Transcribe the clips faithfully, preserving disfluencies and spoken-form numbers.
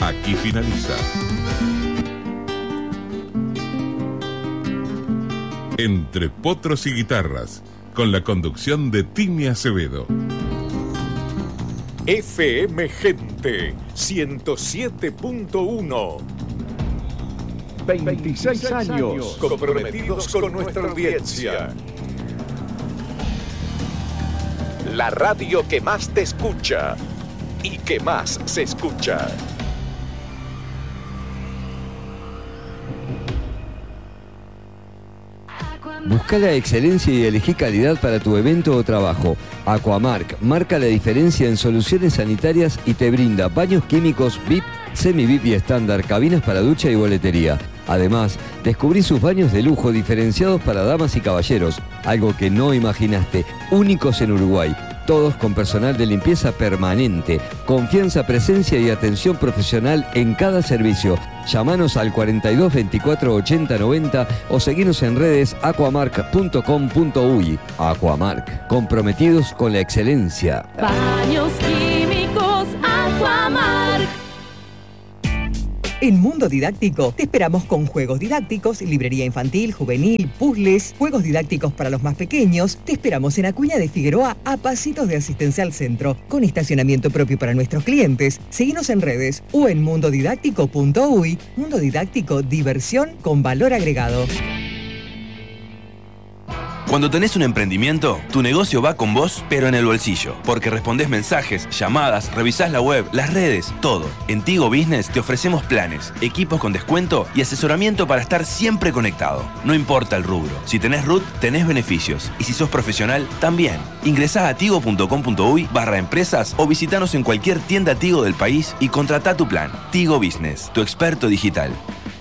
aquí finaliza. Entre potros y guitarras, con la conducción de Tini Acevedo. F M Gente ciento siete punto uno. veintiséis años comprometidos con nuestra audiencia. La radio que más te escucha y que más se escucha. Busca la excelencia y elegí calidad para tu evento o trabajo. Aquamark marca la diferencia en soluciones sanitarias y te brinda baños químicos V I P, semi-V I P y estándar, cabinas para ducha y boletería. Además, descubrí sus baños de lujo diferenciados para damas y caballeros, algo que no imaginaste, únicos en Uruguay. Todos con personal de limpieza permanente, confianza, presencia y atención profesional en cada servicio. Llámanos al cuarenta y dos veinticuatro ochenta noventa o seguinos en redes aquamark punto com punto uy. Aquamark, comprometidos con la excelencia. Baños químicos Aquamark. En Mundo Didáctico te esperamos con juegos didácticos, librería infantil, juvenil, puzzles, juegos didácticos para los más pequeños. Te esperamos en Acuña de Figueroa, a pasitos de Asistencial Centro, con estacionamiento propio para nuestros clientes. Seguinos en redes o en mundo didáctico punto uy. Mundo Didáctico, diversión con valor agregado. Cuando tenés un emprendimiento, tu negocio va con vos, pero en el bolsillo. Porque respondés mensajes, llamadas, revisás la web, las redes, todo. En Tigo Business te ofrecemos planes, equipos con descuento y asesoramiento para estar siempre conectado. No importa el rubro. Si tenés R U T, tenés beneficios. Y si sos profesional, también. Ingresá a tigo punto com punto uy barra empresas o visitanos en cualquier tienda Tigo del país y contratá tu plan. Tigo Business, tu experto digital.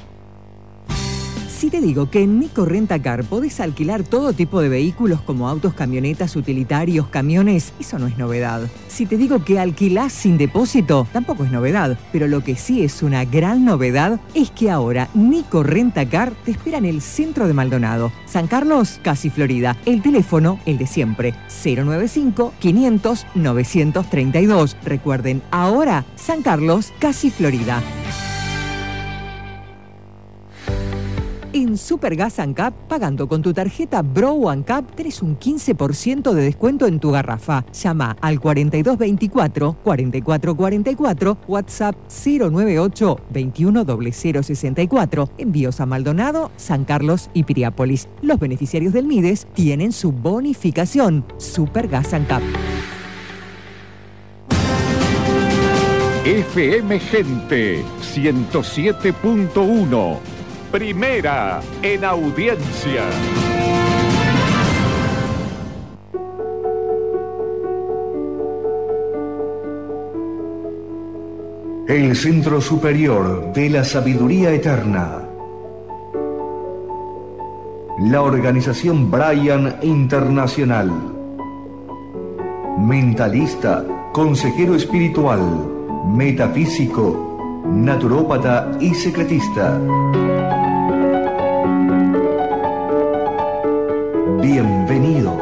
Si te digo que en Nico Renta Car podés alquilar todo tipo de vehículos como autos, camionetas, utilitarios, camiones, eso no es novedad. Si te digo que alquilás sin depósito, tampoco es novedad. Pero lo que sí es una gran novedad es que ahora Nico Renta Car te espera en el centro de Maldonado. San Carlos, casi Florida. El teléfono, el de siempre, cero noventa y cinco, quinientos, novecientos treinta y dos. Recuerden, ahora San Carlos, casi Florida. En Supergas ANCAP, pagando con tu tarjeta Bro ANCAP, tenés un quince por ciento de descuento en tu garrafa. Llama al cuarenta y dos veinticuatro, cuarenta y cuatro cuarenta y cuatro, WhatsApp cero noventa y ocho, veintiuno cero cero sesenta y cuatro. Envíos a Maldonado, San Carlos y Piriápolis. Los beneficiarios del MIDES tienen su bonificación. Supergas ANCAP. F M Gente ciento siete punto uno. Primera en audiencia. El Centro Superior de la Sabiduría Eterna. La organización Brian Internacional. Mentalista, consejero espiritual, metafísico, naturópata y secretista. Bienvenidos.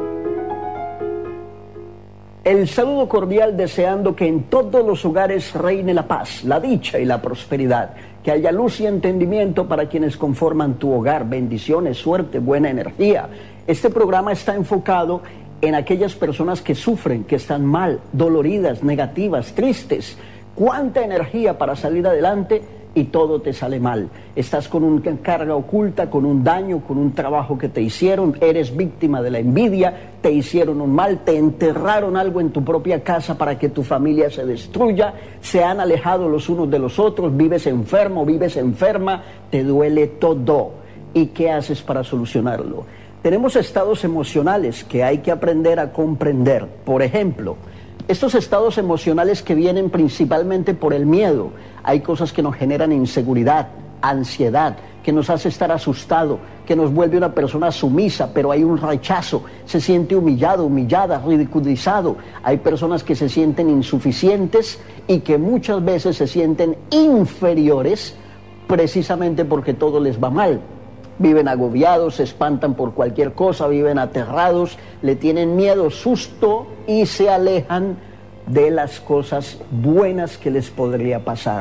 El saludo cordial deseando que en todos los hogares reine la paz, la dicha y la prosperidad. Que haya luz y entendimiento para quienes conforman tu hogar. Bendiciones, suerte, buena energía. Este programa está enfocado en aquellas personas que sufren, que están mal, doloridas, negativas, tristes. ¿Cuánta energía para salir adelante? Y todo te sale mal. Estás con una carga oculta, con un daño, con un trabajo que te hicieron, eres víctima de la envidia, te hicieron un mal, te enterraron algo en tu propia casa para que tu familia se destruya, se han alejado los unos de los otros, vives enfermo, vives enferma, te duele todo. ¿Y qué haces para solucionarlo? Tenemos estados emocionales que hay que aprender a comprender. Por ejemplo, estos estados emocionales que vienen principalmente por el miedo. Hay cosas que nos generan inseguridad, ansiedad, que nos hace estar asustado, que nos vuelve una persona sumisa, pero hay un rechazo, se siente humillado, humillada, ridiculizado. Hay personas que se sienten insuficientes y que muchas veces se sienten inferiores precisamente porque todo les va mal. Viven agobiados, se espantan por cualquier cosa, viven aterrados, le tienen miedo, susto y se alejan de las cosas buenas que les podría pasar.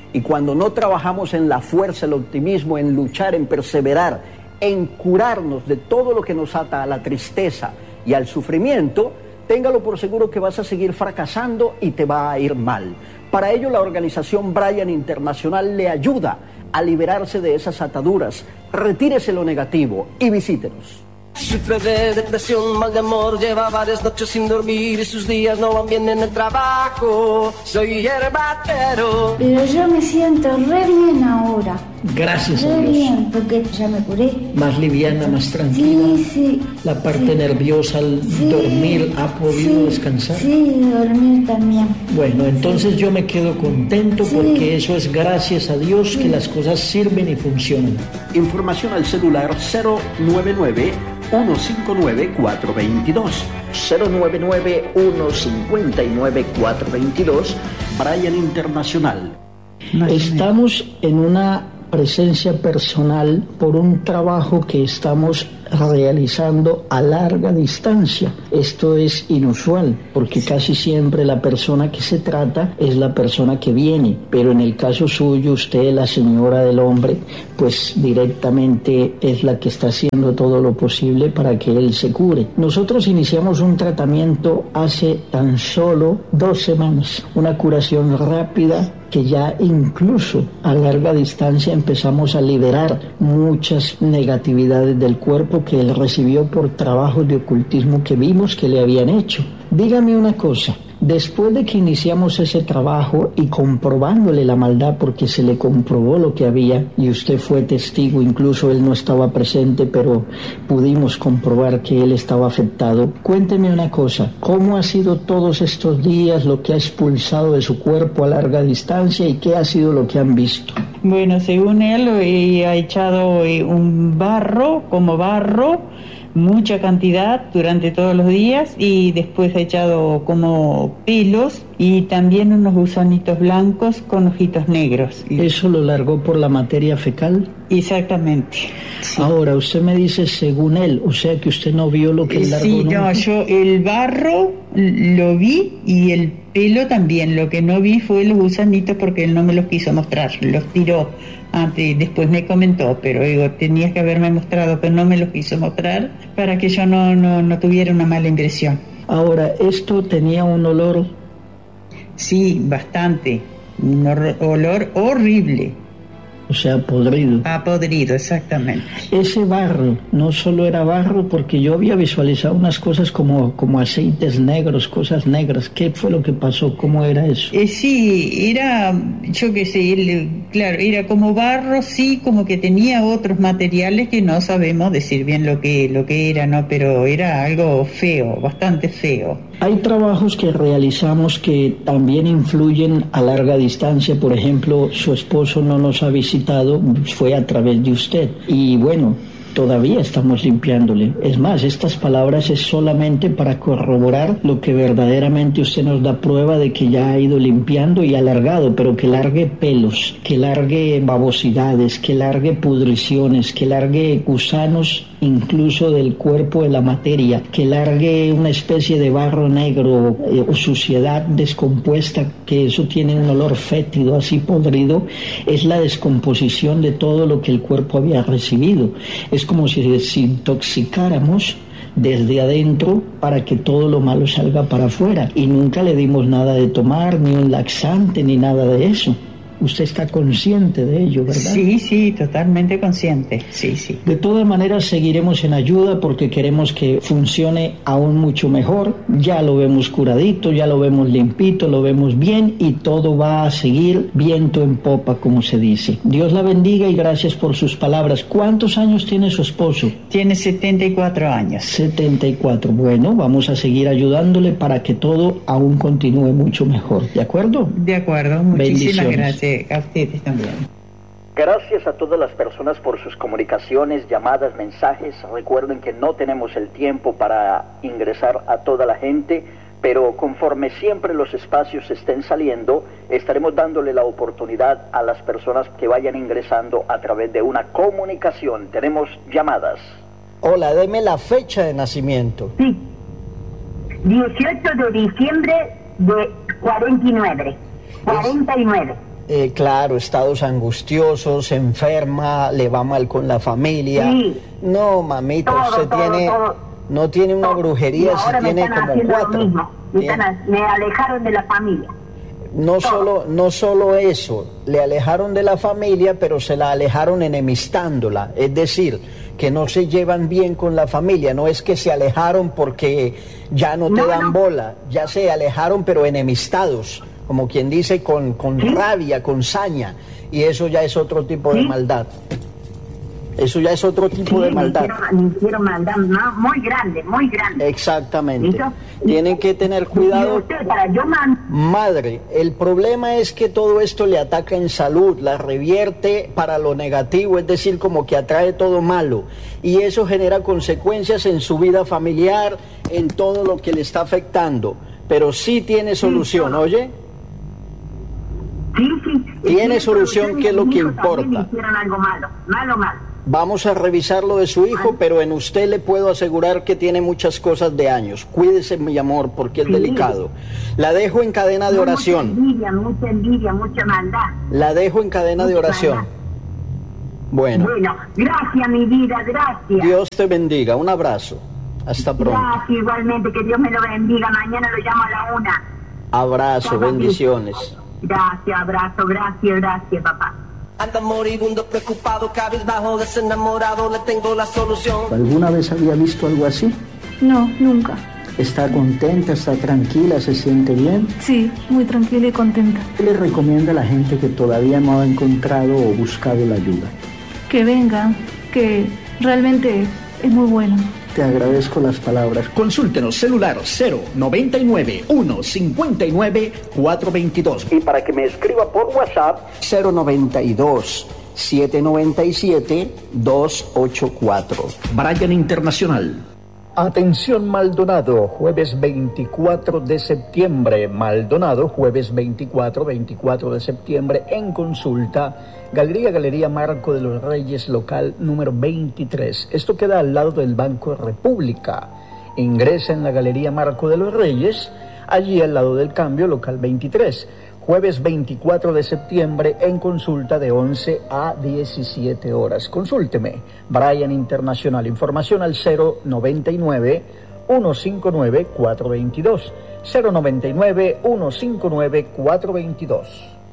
Y cuando no trabajamos en la fuerza, el optimismo, en luchar, en perseverar, en curarnos de todo lo que nos ata a la tristeza y al sufrimiento, téngalo por seguro que vas a seguir fracasando y te va a ir mal. Para ello, la organización Brian Internacional le ayuda a liberarse de esas ataduras. Retírese lo negativo y visítenos. Sufre de depresión, mal de amor, lleva varias noches sin dormir y sus días no van bien en el trabajo. Soy yerbatero. Pero yo me siento re bien ahora. Gracias re a Dios. bien, porque ya me curé. Más liviana, más tranquila. Sí, sí. La parte sí. nerviosa al sí. dormir, ¿ha podido sí. descansar? Sí, dormir también. Bueno, entonces yo me quedo contento sí. porque eso es gracias a Dios sí. que las cosas sirven y funcionan. Información al celular cero nueve nueve, uno cinco nueve, cuatro dos dos. cero nueve nueve, uno cinco nueve, cuatro dos dos. Brian Internacional. Estamos en una presencia personal por un trabajo que estamos realizando a larga distancia. Esto es inusual porque casi siempre la persona que se trata es la persona que viene, pero en el caso suyo, usted, la señora del hombre, pues directamente es la que está haciendo todo lo posible para que él se cure. Nosotros iniciamos un tratamiento hace tan solo dos semanas, una curación rápida que ya incluso a larga distancia empezamos a liberar muchas negatividades del cuerpo que él recibió por trabajos de ocultismo que vimos que le habían hecho. Dígame una cosa, después de que iniciamos ese trabajo y comprobándole la maldad porque se le comprobó lo que había y usted fue testigo, incluso él no estaba presente, pero pudimos comprobar que él estaba afectado. Cuénteme una cosa, ¿cómo ha sido todos estos días lo que ha expulsado de su cuerpo a larga distancia y qué ha sido lo que han visto? Bueno, según él, eh, ha echado eh, un barro, como barro, mucha cantidad durante todos los días y después ha echado como pelos y también unos gusanitos blancos con ojitos negros. ¿Eso lo largó por la materia fecal? Exactamente. Sí. Ahora, usted me dice según él, o sea que usted no vio lo que él largó. Sí, no, yo el barro lo vi y el pelo también. Lo que no vi fue los gusanitos porque él no me los quiso mostrar, los tiró. Antes, después me comentó, pero digo, tenías que haberme mostrado, pero no me lo quiso mostrar para que yo no, no, no tuviera una mala impresión. Ahora, ¿esto tenía un olor? Sí, bastante. Un or- olor horrible. O sea, podrido. Ah, podrido, exactamente. Ese barro no solo era barro, porque yo había visualizado unas cosas como, como aceites negros, cosas negras. ¿Qué fue lo que pasó? ¿Cómo era eso? Eh, sí, era, yo qué sé, el, claro, era como barro, sí, como que tenía otros materiales que no sabemos decir bien lo que, lo que era, ¿no? Pero era algo feo, bastante feo. Hay trabajos que realizamos que también influyen a larga distancia. Por ejemplo, su esposo no nos ha visitado, fue a través de usted. Y bueno, todavía estamos limpiándole. Es más, estas palabras es solamente para corroborar lo que verdaderamente usted nos da prueba de que ya ha ido limpiando y alargado, pero que largue pelos, que largue babosidades, que largue pudriciones, que largue gusanos incluso del cuerpo de la materia, que largue una especie de barro negro eh, o suciedad descompuesta, que eso tiene un olor fétido, así podrido, es la descomposición de todo lo que el cuerpo había recibido. Es como si desintoxicáramos desde adentro para que todo lo malo salga para afuera, y nunca le dimos nada de tomar, ni un laxante, ni nada de eso. Usted está consciente de ello, ¿verdad? Sí, sí, totalmente consciente, sí, sí. De todas maneras, seguiremos en ayuda porque queremos que funcione aún mucho mejor. Ya lo vemos curadito, ya lo vemos limpito, lo vemos bien y todo va a seguir viento en popa, como se dice. Dios la bendiga y gracias por sus palabras. ¿Cuántos años tiene su esposo? Tiene setenta y cuatro años. setenta y cuatro. Bueno, vamos a seguir ayudándole para que todo aún continúe mucho mejor. ¿De acuerdo? De acuerdo, muchísimas gracias. A ustedes también. Gracias a todas las personas por sus comunicaciones, llamadas, mensajes. Recuerden que no tenemos el tiempo para ingresar a toda la gente, pero conforme siempre los espacios estén saliendo, estaremos dándole la oportunidad a las personas que vayan ingresando a través de una comunicación. Tenemos llamadas. Hola, deme la fecha de nacimiento. Sí, dieciocho de diciembre de cuarenta y nueve. cuarenta y nueve. Eh, claro, estados angustiosos, se enferma, le va mal con la familia. Sí. No, mamita, Todo, usted todo, tiene, todo. no tiene una brujería, si tiene como cuatro. Me, están, me alejaron de la familia. No solo, no solo eso, le alejaron de la familia, pero se la alejaron enemistándola, es decir, que no se llevan bien con la familia, no es que se alejaron porque ya no te no, dan no. bola, ya se alejaron pero enemistados, como quien dice, con, con ¿Sí? rabia, con saña, y eso ya es otro tipo ¿Sí? de maldad. Eso ya es otro tipo sí, de maldad. Me hicieron, me hicieron maldad ¿no? muy grande, muy grande. Exactamente. ¿Eso? Tienen que tener cuidado. Usted, para yo man... Madre, el problema es que todo esto le ataca en salud, la revierte para lo negativo, es decir, como que atrae todo malo. Y eso genera consecuencias en su vida familiar, en todo lo que le está afectando. Pero sí tiene solución, sí, ¿oye? Sí, sí. Tiene solución, que es lo que importa. Me hicieron algo malo, malo, malo. Vamos a revisar lo de su hijo, pero en usted le puedo asegurar que tiene muchas cosas de años. Cuídese, mi amor, porque es sí. delicado. La dejo en cadena de oración. Mucha envidia, mucha envidia, mucha maldad. La dejo en cadena mucha de oración. Maldad. Bueno. Bueno, gracias, mi vida, gracias. Dios te bendiga. Un abrazo. Hasta pronto. Gracias, igualmente. Que Dios me lo bendiga. Mañana lo llamo a la una. Abrazo, bendiciones. Gracias, abrazo, gracias, gracias, papá. Anda moribundo, preocupado, cabizbajo, desenamorado, le tengo la solución. ¿Alguna vez había visto algo así? No, nunca. ¿Está contenta, está tranquila, se siente bien? Sí, muy tranquila y contenta. ¿Qué le recomienda a la gente que todavía no ha encontrado o buscado la ayuda? Que venga, que realmente es muy bueno. Te agradezco las palabras. Consúltenos, celular cero noventa y nueve, uno cincuenta y nueve, cuatro veintidós. Y para que me escriba por WhatsApp, cero noventa y dos, setecientos noventa y siete, doscientos ochenta y cuatro. Bryan Internacional. Atención Maldonado, jueves veinticuatro de septiembre. Maldonado, jueves veinticuatro, veinticuatro de septiembre, en consulta. Galería, Galería Marco de los Reyes, local número veintitrés. Esto queda al lado del Banco República. Ingresa en la Galería Marco de los Reyes, allí al lado del Cambio, local veintitrés. Jueves veinticuatro de septiembre, en consulta de once a diecisiete horas. Consúlteme. Bryan Internacional. Información al cero noventa y nueve, uno cincuenta y nueve, cuatro veintidós. cero noventa y nueve, uno cincuenta y nueve, cuatro veintidós.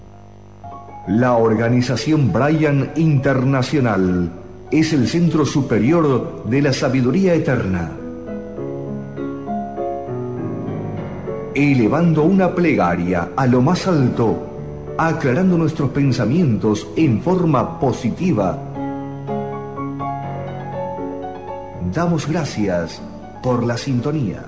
La organización Bryan Internacional es el centro superior de la sabiduría eterna. Elevando una plegaria a lo más alto, aclarando nuestros pensamientos en forma positiva, damos gracias por la sintonía.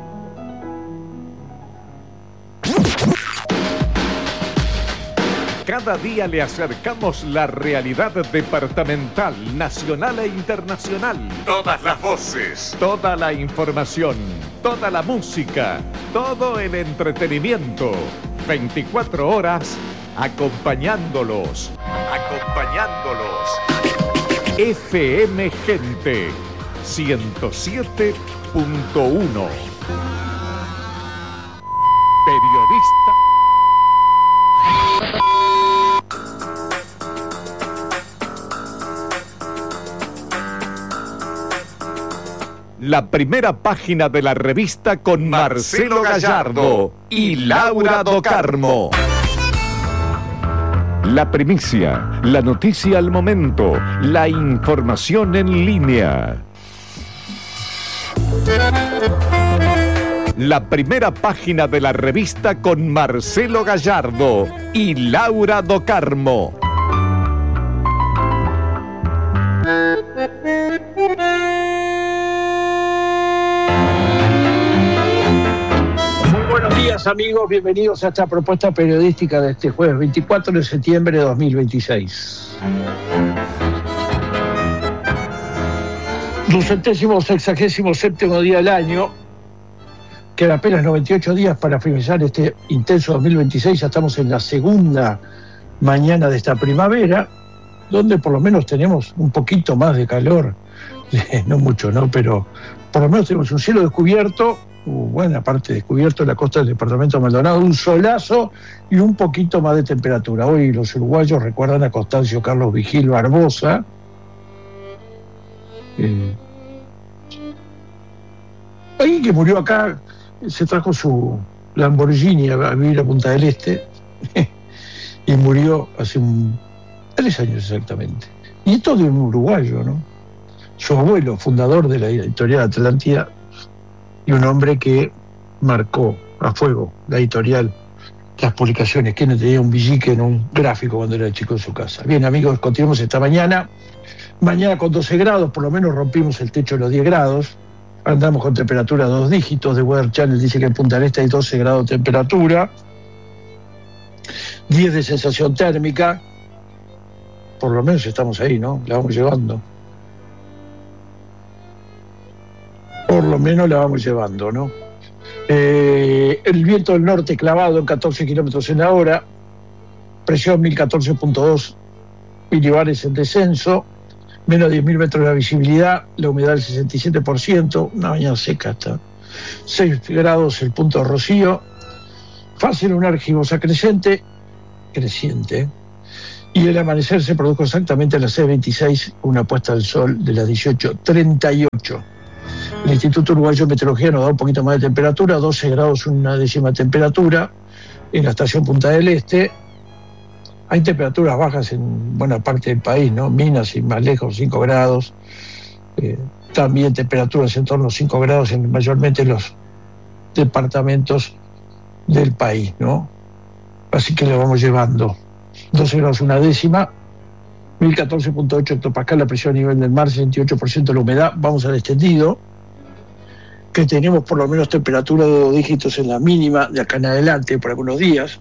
Cada día le acercamos la realidad departamental, nacional e internacional. Todas las voces, toda la información, toda la música, todo el entretenimiento. veinticuatro horas acompañándolos, acompañándolos. F M Gente ciento siete punto uno. Periodista. La primera página de la revista con Marcelo Gallardo y Laura Do Carmo. La primicia, la noticia al momento, la información en línea. La primera página de la revista con Marcelo Gallardo y Laura Do Carmo. Buenos días, amigos, bienvenidos a esta propuesta periodística de este jueves veinticuatro de septiembre de dos mil veintiséis. Ducentésimo sexagésimo séptimo día del año, quedan apenas noventa y ocho días para finalizar este intenso dos mil veintiséis, ya estamos en la segunda mañana de esta primavera, donde por lo menos tenemos un poquito más de calor, no mucho, ¿no? Pero por lo menos tenemos un cielo descubierto uh, buena parte descubierto en la costa del departamento de Maldonado, un solazo y un poquito más de temperatura. Hoy los uruguayos recuerdan a Constancio Carlos Vigil Barbosa, eh, alguien que murió acá, se trajo su Lamborghini a vivir a Punta del Este y murió hace un, tres años exactamente. Y esto de un uruguayo, ¿no? Su abuelo, fundador de la editorial Atlántida, y un hombre que marcó a fuego la editorial, las publicaciones, que no tenía un billique en un gráfico cuando era chico en su casa. Bien, amigos, continuamos esta mañana. Mañana con doce grados, por lo menos rompimos el techo de los diez grados. Andamos con temperatura a dos dígitos. The Weather Channel dice que en Punta del Este hay doce grados de temperatura, diez de sensación térmica. Por lo menos estamos ahí, ¿no? La vamos llevando. Por lo menos la vamos llevando, ¿no? Eh, el viento del norte clavado en catorce kilómetros en la hora, presión mil catorce punto dos milibares en descenso, menos diez mil metros de visibilidad, la humedad del sesenta y siete por ciento, una mañana seca hasta seis grados el punto de rocío, fase lunar gibosa creciente, creciente, y el amanecer se produjo exactamente a las seis veintiséis, una puesta del sol de las dieciocho treinta y ocho. El Instituto Uruguayo de Meteorología nos da un poquito más de temperatura, doce grados, una décima temperatura. En la estación Punta del Este hay temperaturas bajas en buena parte del país, ¿no? Minas y más lejos, cinco grados. Eh, también temperaturas en torno a cinco grados en mayormente los departamentos del país, ¿no? Así que lo vamos llevando. doce grados, una décima. mil catorce punto ocho hectopascal la presión a nivel del mar, sesenta y ocho por ciento la humedad. Vamos al extendido, que tenemos por lo menos temperatura de dos dígitos en la mínima de acá en adelante por algunos días.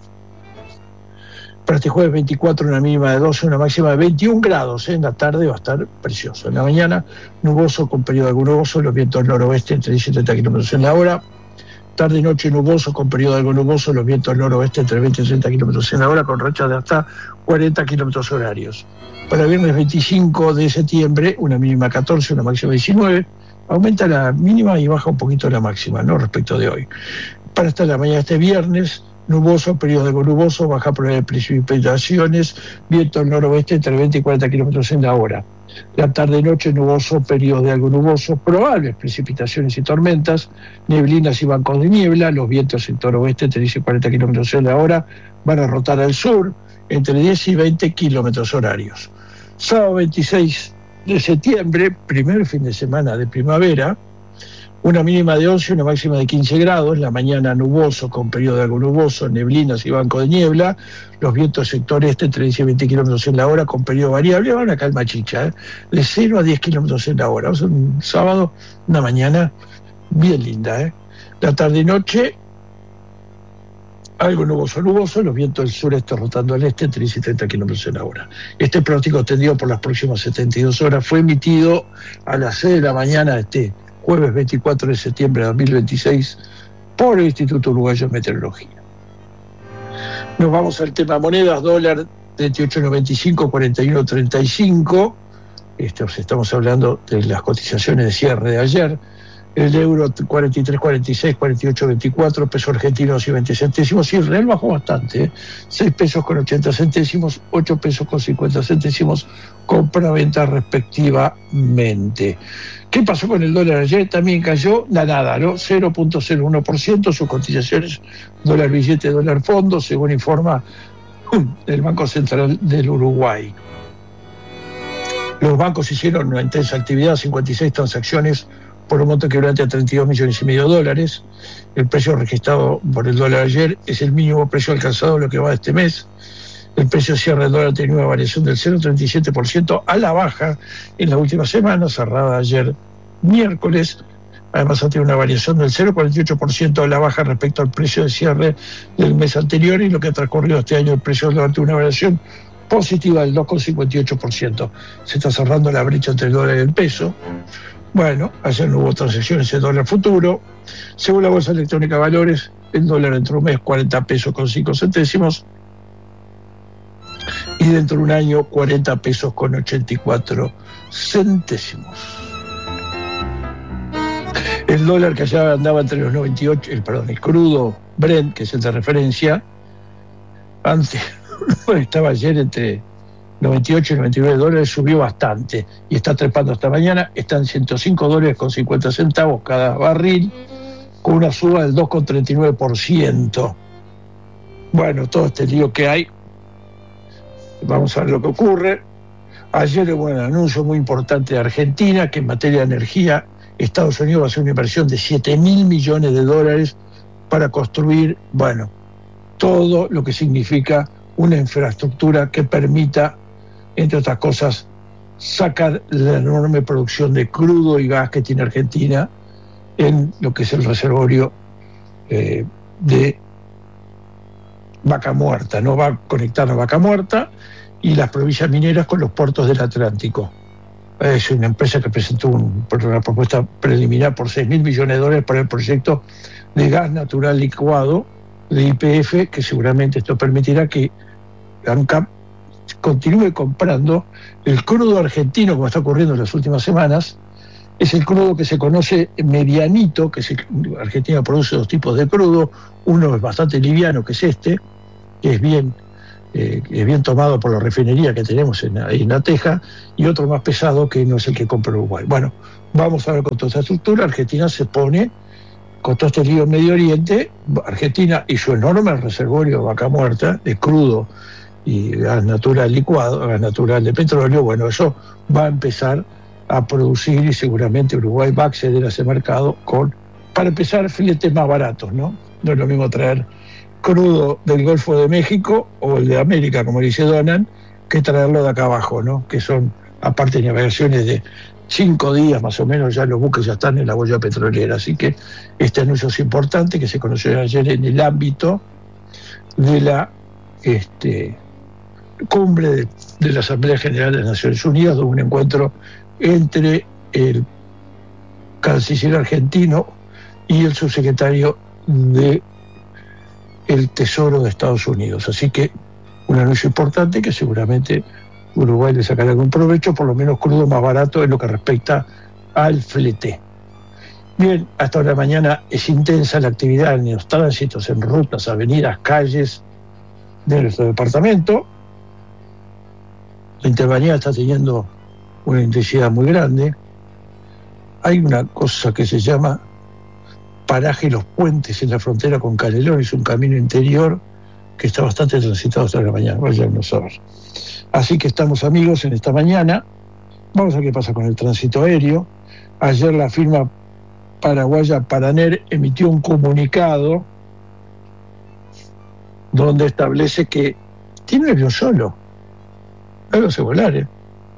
Para este jueves veinticuatro, una mínima de doce, una máxima de veintiún grados. ¿eh? En la tarde va a estar precioso. En la mañana, nuboso con periodo de algo nuboso, los vientos noroeste entre diez y treinta kilómetros en la hora. Tarde y noche nuboso con periodo de algo nuboso, los vientos noroeste entre veinte y treinta kilómetros en la hora, con rachas de hasta cuarenta kilómetros horarios. Para el viernes veinticinco de septiembre, una mínima catorce, una máxima diecinueve. Aumenta la mínima y baja un poquito la máxima, ¿no? Respecto de hoy. Para esta la mañana este viernes, nuboso, periodo de algo nuboso, baja probabilidad de precipitaciones, viento del noroeste entre veinte y cuarenta kilómetros en la hora. La tarde y noche nuboso, periodo de algo nuboso, probables precipitaciones y tormentas, neblinas y bancos de niebla, los vientos en noroeste entre diez y cuarenta kilómetros en la hora van a rotar al sur entre diez y veinte kilómetros horarios. Sábado veintiséis de septiembre, primer fin de semana de primavera, una mínima de once, una máxima de quince grados, la mañana nuboso con periodo de algo nuboso, neblinas y banco de niebla, los vientos sector este entre diez y veinte kilómetros en la hora con periodo variable, va una calma chicha, ¿eh? de cero a diez kilómetros en la hora. O sea, un sábado, una mañana bien linda. ¿eh? La tarde y noche, algo nuboso, nuboso, los vientos del sureste rotando al este entre diez y treinta kilómetros en la hora. Este pronóstico extendido por las próximas setenta y dos horas fue emitido a las seis de la mañana de este jueves veinticuatro de septiembre de dos mil veintiséis por el Instituto Uruguayo de Meteorología. Nos vamos al tema monedas, dólar treinta y ocho noventa y cinco, cuarenta y uno treinta y cinco. Estos, estamos hablando de las cotizaciones de cierre de ayer. El euro cuarenta y tres cuarenta y seis, cuarenta y ocho veinticuatro, peso argentino dos y veinte centésimos, y el real bajó bastante, ¿eh? seis pesos con ochenta centésimos, ocho pesos con cincuenta centésimos, compra-venta respectivamente. ¿Qué pasó con el dólar ayer? También cayó la nada, ¿no? cero punto cero uno por ciento, sus cotizaciones dólar billete, dólar fondo, según informa el Banco Central del Uruguay. Los bancos hicieron una intensa actividad, cincuenta y seis transacciones por un monto equivalente a treinta y dos millones y medio de dólares. El precio registrado por el dólar ayer es el mínimo precio alcanzado en lo que va de este mes. El precio cierre del dólar tenía una variación del cero punto treinta y siete por ciento a la baja en la última semana, cerrada ayer miércoles. Además, ha tenido una variación del cero punto cuarenta y ocho por ciento a la baja respecto al precio de cierre del mes anterior, y lo que ha transcurrido este año el precio del dólar tiene una variación positiva del dos punto cincuenta y ocho por ciento. Se está cerrando la brecha entre el dólar y el peso. Bueno, ayer no hubo transacciones en dólar futuro. Según la Bolsa Electrónica de Valores, el dólar dentro de un mes cuarenta pesos con cinco centésimos y dentro de un año cuarenta pesos con ochenta y cuatro centésimos. El el dólar que allá andaba entre los noventa y ocho, el, perdón, el crudo Brent, que es el de referencia, antes estaba ayer entre noventa y ocho y noventa y nueve dólares, subió bastante y está trepando hasta mañana, está en ciento cinco dólares con cincuenta centavos cada barril, con una suba del dos coma treinta y nueve por ciento. Bueno, todo este lío que hay, vamos a ver lo que ocurre. Ayer hubo un anuncio muy importante de Argentina, que en materia de energía, Estados Unidos va a hacer una inversión de siete mil millones de dólares para construir, bueno, todo lo que significa una infraestructura que permita, entre otras cosas, sacar la enorme producción de crudo y gas que tiene Argentina en lo que es el reservorio eh, de Vaca Muerta, ¿no? Va a conectar a Vaca Muerta y las provincias mineras con los puertos del Atlántico. Es una empresa que presentó un, una propuesta preliminar por seis mil millones de dólares para el proyecto de gas natural licuado de Y P F, que seguramente esto permitirá que ANCAP continúe comprando el crudo argentino, como está ocurriendo en las últimas semanas. Es el crudo que se conoce medianito, que se, Argentina produce dos tipos de crudo, uno es bastante liviano, que es este, que es bien, eh, es bien tomado por la refinería que tenemos en, en Ateja, y otro más pesado, que no es el que compra Uruguay. Bueno, vamos a ver con toda esta estructura. Argentina se pone, con todo este lío en Medio Oriente, Argentina y su enorme reservorio de Vaca Muerta, de crudo y gas natural licuado, gas natural de petróleo, bueno, eso va a empezar a producir y seguramente Uruguay va a acceder a ese mercado con, para empezar, filetes más baratos, ¿no? No es lo mismo traer crudo del Golfo de México o el de América, como dice Donan, que traerlo de acá abajo, ¿no? Que son, aparte de navegaciones de cinco días más o menos, ya los buques ya están en la boya petrolera. Así que este anuncio es importante, que se conoció ayer en el ámbito de la este, cumbre de, de la Asamblea General de las Naciones Unidas, de un encuentro entre el canciller argentino y el subsecretario de el Tesoro de Estados Unidos. Así que un anuncio importante que seguramente Uruguay le sacará algún provecho, por lo menos crudo más barato en lo que respecta al flete. Bien, hasta ahora mañana es intensa la actividad en los tránsitos, en rutas, avenidas, calles de nuestro departamento. La intermañana está teniendo una intensidad muy grande. Hay una cosa que se llama paraje Los Puentes en la frontera con Canelón, es un camino interior que está bastante transitado hasta la mañana, váyanos a ver. Así que estamos, amigos, en esta mañana. Vamos a ver qué pasa con el tránsito aéreo. Ayer la firma paraguaya Paraner emitió un comunicado donde establece que tiene un avión solo, no se volar, ¿eh?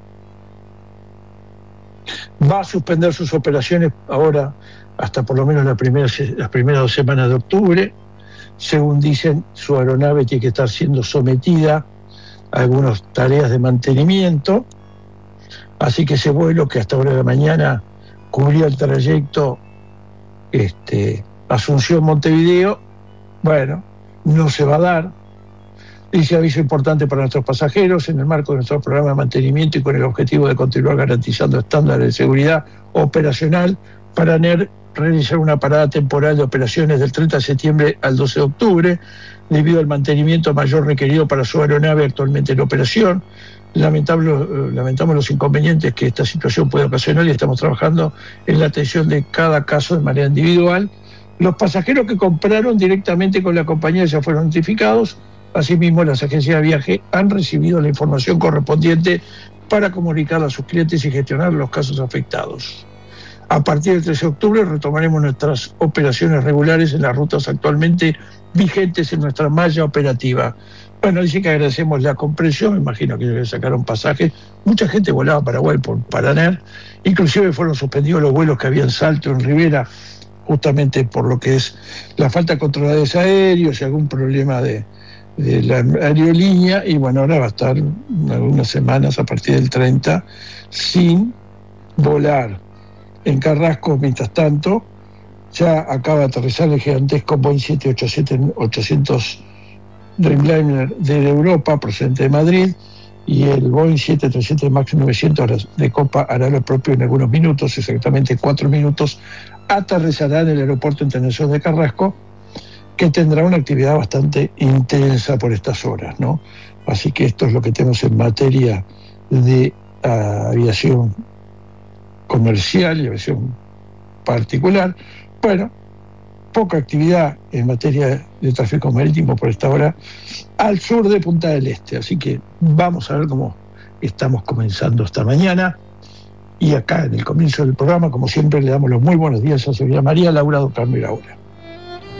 Va a suspender sus operaciones ahora hasta por lo menos la primera, las primeras dos semanas de octubre. Según dicen, su aeronave tiene que estar siendo sometida a algunas tareas de mantenimiento. Así que ese vuelo que hasta ahora de la mañana cubría el trayecto este, Asunción-Montevideo, bueno, no se va a dar. Dice aviso importante para nuestros pasajeros en el marco de nuestro programa de mantenimiento y con el objetivo de continuar garantizando estándares de seguridad operacional. Paraner realizar una parada temporal de operaciones del treinta de septiembre al doce de octubre debido al mantenimiento mayor requerido para su aeronave actualmente en operación. Lamentable, lamentamos los inconvenientes que esta situación puede ocasionar y estamos trabajando en la atención de cada caso de manera individual. Los pasajeros que compraron directamente con la compañía ya fueron notificados. Asimismo, las agencias de viaje han recibido la información correspondiente para comunicarla a sus clientes y gestionar los casos afectados. A partir del trece de octubre retomaremos nuestras operaciones regulares en las rutas actualmente vigentes en nuestra malla operativa. Bueno, dice que agradecemos la comprensión, me imagino que le sacaron pasajes. Mucha gente volaba a Paraguay por Paraner, inclusive fueron suspendidos los vuelos que había en Salto, en Rivera, justamente por lo que es la falta de controladores aéreos y algún problema de, de la aerolínea, y bueno, ahora va a estar algunas semanas a partir del treinta sin volar. En Carrasco, mientras tanto, ya acaba de aterrizar el gigantesco Boeing siete ochenta y siete ochocientos Dreamliner de Europa, procedente de Madrid, y el Boeing siete treinta y siete MAX novecientos de Copa hará lo propio en algunos minutos, exactamente cuatro minutos aterrizará en el Aeropuerto Internacional de Carrasco, que tendrá una actividad bastante intensa por estas horas, ¿no? Así que esto es lo que tenemos en materia de uh, aviación comercial y aviación particular. Bueno, poca actividad en materia de tráfico marítimo por esta hora al sur de Punta del Este, así que vamos a ver cómo estamos comenzando esta mañana. Y acá en el comienzo del programa, como siempre, le damos los muy buenos días a Sofía María, Laura, don Carmen y Laura.